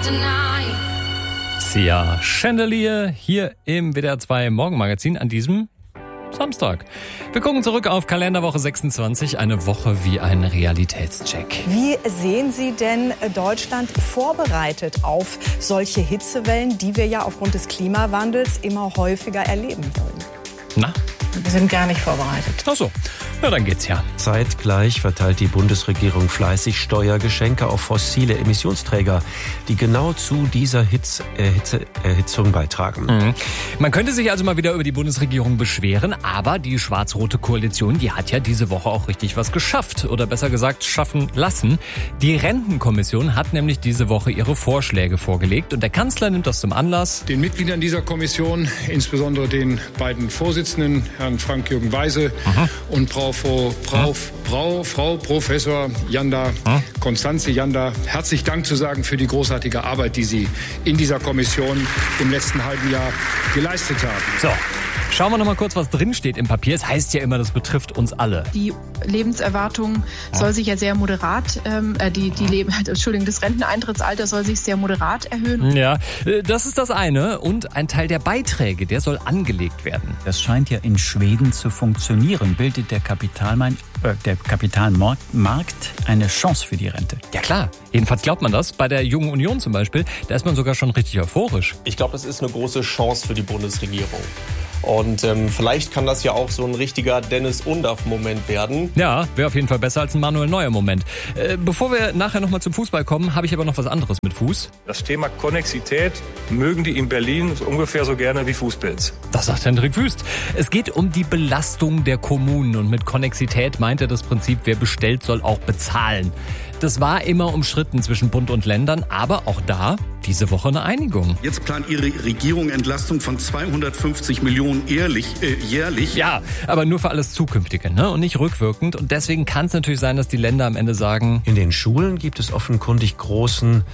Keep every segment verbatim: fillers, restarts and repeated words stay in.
Sia, Chandelier, hier im W D R zwei Morgenmagazin an diesem Samstag. Wir gucken zurück auf Kalenderwoche sechsundzwanzig, eine Woche wie ein Realitätscheck. Wie sehen Sie denn Deutschland vorbereitet auf solche Hitzewellen, die wir ja aufgrund des Klimawandels immer häufiger erleben wollen? Na? Wir sind gar nicht vorbereitet. Ach so, na dann geht's ja. Zeitgleich verteilt die Bundesregierung fleißig Steuergeschenke auf fossile Emissionsträger, die genau zu dieser Hitz, äh, Hitzeerhitzung beitragen. Mhm. Man könnte sich also mal wieder über die Bundesregierung beschweren, aber die schwarz-rote Koalition, die hat ja diese Woche auch richtig was geschafft. Oder besser gesagt, schaffen lassen. Die Rentenkommission hat nämlich diese Woche ihre Vorschläge vorgelegt und der Kanzler nimmt das zum Anlass. Den Mitgliedern dieser Kommission, insbesondere den beiden Vorsitzenden, Herrn Frank-Jürgen Weise Aha. und Frau, Frau, Frau, Frau, Frau Professor Janda, Aha. Konstanze Janda, herzlich Dank zu sagen für die großartige Arbeit, die Sie in dieser Kommission im letzten halben Jahr geleistet haben. So. Schauen wir noch mal kurz, was drin steht im Papier. Es heißt ja immer, das betrifft uns alle. Die Lebenserwartung soll sich ja sehr moderat, ähm, die, die Leben, Entschuldigung, das Renteneintrittsalter soll sich sehr moderat erhöhen. Ja, das ist das eine. Und ein Teil der Beiträge, der soll angelegt werden. Das scheint ja in Schweden zu funktionieren. Bildet der Kapitalmarkt, äh, der Kapitalmarkt eine Chance für die Rente? Ja klar, jedenfalls glaubt man das. Bei der Jungen Union zum Beispiel, da ist man sogar schon richtig euphorisch. Ich glaube, das ist eine große Chance für die Bundesregierung. Und ähm, vielleicht kann das ja auch so ein richtiger Dennis-Undaff-Moment werden. Ja, wäre auf jeden Fall besser als ein Manuel Neuer-Moment. Äh, bevor wir nachher nochmal zum Fußball kommen, habe ich aber noch was anderes mit Fuß. Das Thema Konnexität mögen die in Berlin ungefähr so gerne wie Fußpilz. Das sagt Hendrik Wüst. Es geht um die Belastung der Kommunen. Und mit Konnexität meint er das Prinzip, wer bestellt, soll auch bezahlen. Das war immer umstritten zwischen Bund und Ländern, aber auch da diese Woche eine Einigung. Jetzt plant Ihre Regierung Entlastung von zweihundertfünfzig Millionen jährlich, äh, jährlich. Ja, aber nur für alles Zukünftige, ne? Und nicht rückwirkend. Und deswegen kann es natürlich sein, dass die Länder am Ende sagen... In den Schulen gibt es offenkundig großen...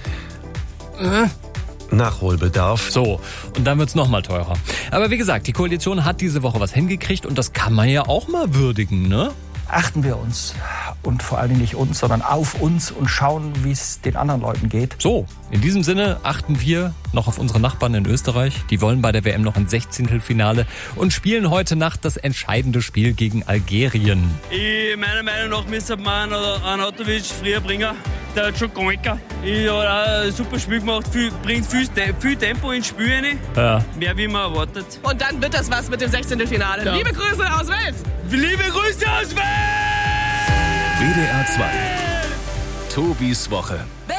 Äh? Nachholbedarf. So, und dann wird's noch mal teurer. Aber wie gesagt, die Koalition hat diese Woche was hingekriegt und das kann man ja auch mal würdigen, ne? Achten wir uns und vor allen Dingen nicht uns, sondern auf uns und schauen, wie es den anderen Leuten geht. So, in diesem Sinne achten wir noch auf unsere Nachbarn in Österreich. Die wollen bei der W M noch ein Sechzehntelfinale und spielen heute Nacht das entscheidende Spiel gegen Algerien. Ich, meiner Meinung nach müsste man Arnautovic früher bringen. Der hat schon gemeckert. Ich habe auch ein super Spiel gemacht, viel, bringt viel, viel Tempo ins Spiel rein. Ja. Mehr wie man erwartet. Und dann wird das was mit dem Sechzehntelfinale. Ja. Liebe Grüße aus Wels! Liebe Grüße aus Wels! W D R zwei. Tobis Woche.